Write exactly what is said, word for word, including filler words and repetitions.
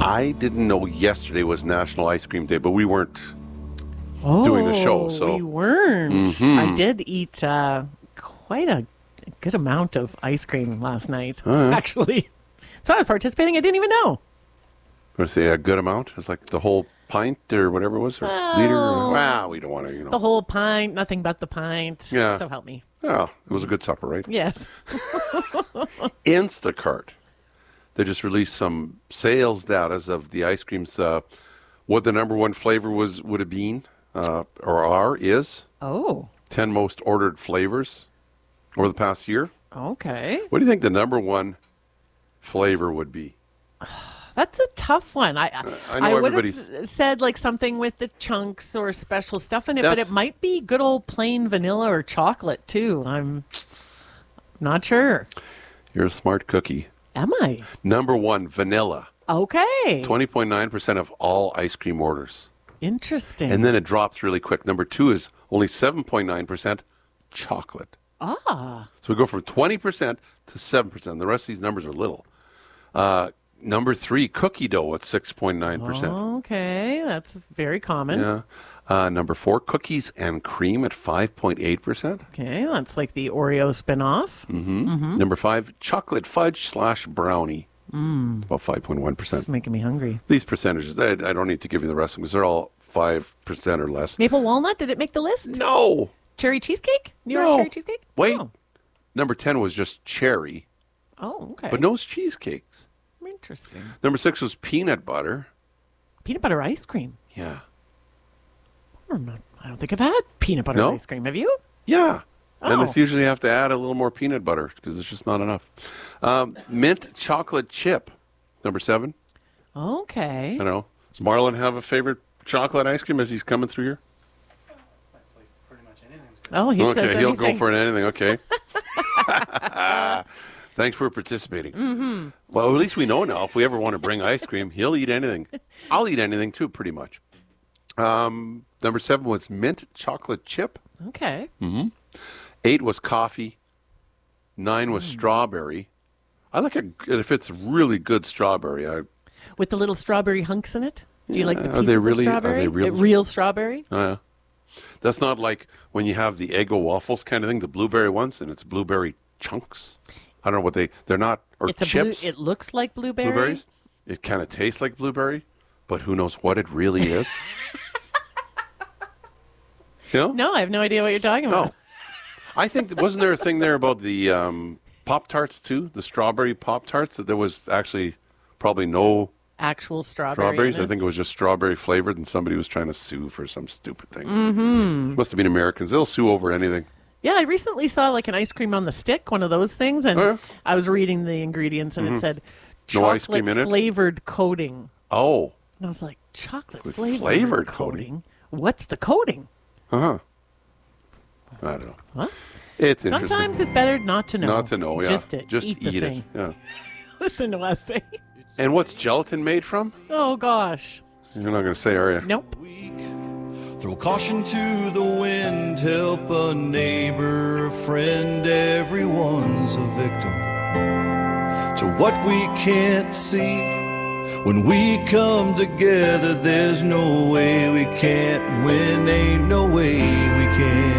I didn't know yesterday was National Ice Cream Day, but we weren't oh, doing the show. So we weren't. Mm-hmm. I did eat uh, quite a good amount of ice cream last night, Uh-huh. actually. So I was participating. I didn't even know. Want to say a good amount? It's like the whole pint or whatever it was, or Oh. liter. Or, wow, we don't want to, you know. The whole pint, nothing but the pint. Yeah. So help me. Yeah, it was a good supper, right? Yes. Instacart. They just released some sales data of the ice creams. Uh, what the number one flavor was would have been, uh, or are, is Oh, ten most ordered flavors over the past year. okay. What do you think the number one flavor would be? That's a tough one. I I know would have everybody's- s- said like something with the chunks or special stuff in it, but That's- it might be good old plain vanilla or chocolate too. I'm not sure. You're a smart cookie. Am I? Number one, vanilla. Okay. twenty point nine percent of all ice cream orders. Interesting. And then it drops really quick. Number two is only seven point nine percent chocolate. ah, So we go from twenty percent to seven percent. The rest of these numbers are little. Uh, number three, cookie dough at six point nine percent. okay. That's very common. Yeah. Uh, number four, cookies and cream at five point eight percent. Okay, that's like the Oreo spin-off. Mm-hmm. Number five, chocolate fudge slash brownie. Mm. About five point one percent. It's making me hungry. These percentages, I, I don't need to give you the rest of them because they're all five percent or less. Maple walnut, did it make the list? No. Cherry cheesecake? New York No. cherry cheesecake? Wait. Oh, Number ten was just cherry, oh okay. but no cheesecakes. Interesting. Number six was peanut butter. Peanut butter ice cream. Yeah. I'm not, I don't think I've had peanut butter No? ice cream. Have you? Yeah. And Oh. it's usually have to add a little more peanut butter because it's just not enough. Um, mint chocolate chip, number seven. Okay. I don't know. Does Marlon have a favorite chocolate ice cream as he's coming through here? Oh, he says Okay, he'll anything. go for anything. Okay. Thanks for participating. Mm-hmm. Well, at least we know now. If we ever want to bring ice cream, he'll eat anything. I'll eat anything too, pretty much. Um, number seven was mint chocolate chip. Okay. Eight was coffee. Nine was strawberry. I like it if it's really good strawberry. I, With the little strawberry hunks in it? Do you like the Yeah, are pieces they really- of are strawberry? they real- Uh, real strawberry? oh, yeah. That's not like when you have the Eggo waffles kind of thing, the blueberry ones, and it's blueberry chunks. I don't know what they, they're not, or It's a chips. blue, it looks like blueberry. Blueberries. It kind of tastes like blueberry, but who knows what it really is? you know? No, I have no idea what you're talking about. No. I think, wasn't there a thing there about the um, Pop-Tarts too? The strawberry Pop-Tarts? That there was actually probably no Actual strawberry. strawberries. in I think it was just strawberry flavored, and somebody was trying to sue for some stupid thing. Mm-hmm. Must have been Americans. They'll sue over anything. Yeah, I recently saw like an ice cream on the stick, one of those things, and Oh, yeah. I was reading the ingredients, and it said No ice chocolate cream in it? flavored coating. Oh, And I was like, chocolate With flavored, flavored coating? coating? What's the coating? uh-huh. I don't know. Huh? It's interesting. Sometimes it's better not to know. Not to know, yeah. Just to Just eat, the it. thing. Yeah. Listen to us say, And what's gelatin made from? oh gosh. You're not going to say, are you? Nope. Throw caution to the wind, help a neighbor, a friend, everyone's a victim to what we can't see. When we come together, there's no way we can't win, ain't no way we can.